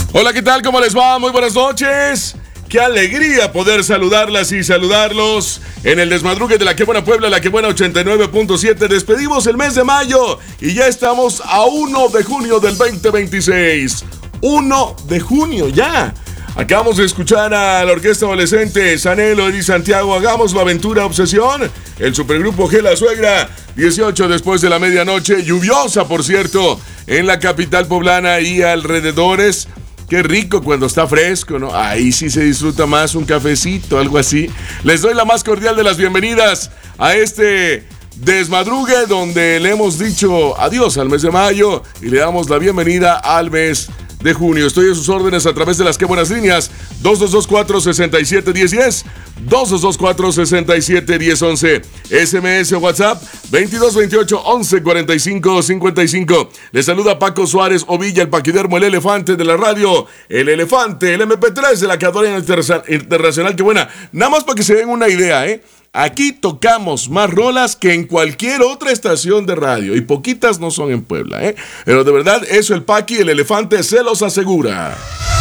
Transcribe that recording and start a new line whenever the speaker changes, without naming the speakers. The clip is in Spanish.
Hola, ¿qué tal? ¿Cómo les va? Muy buenas noches. Qué alegría poder saludarlas y saludarlos en el desmadrugue de La Que Buena Puebla, La Que Buena 89.7. Despedimos el mes de mayo y ya estamos a 1 de junio del 2026. 1 de junio ya. Acabamos de escuchar a la orquesta adolescente Sanelo y Santiago, Hagamos la Aventura Obsesión. El supergrupo G La Suegra, 18 después de la medianoche, lluviosa por cierto, en la capital poblana y alrededores. Qué rico cuando está fresco, ¿no? Ahí sí se disfruta más un cafecito, algo así. Les doy la más cordial de las bienvenidas a este desmadrugue donde le hemos dicho adiós al mes de mayo y le damos la bienvenida al mes de junio. Estoy a sus órdenes a través de las que buenas líneas 2224-671010, 2224-671011, SMS o WhatsApp 2228-114555. Les saluda Paco Suárez Ovilla, el paquidermo, el elefante de la radio, el elefante, el MP3 de la cadena internacional. Que buena, nada más para que se den una idea, aquí tocamos más rolas que en cualquier otra estación de radio. Y poquitas no son en Puebla, Pero de verdad, eso el Paqui, el elefante, se los asegura.